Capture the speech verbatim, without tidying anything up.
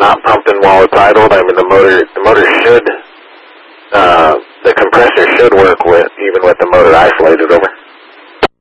not pumping while it's idled? I mean, the motor, the motor should, uh, the compressor should work with, even with the motor isolated over.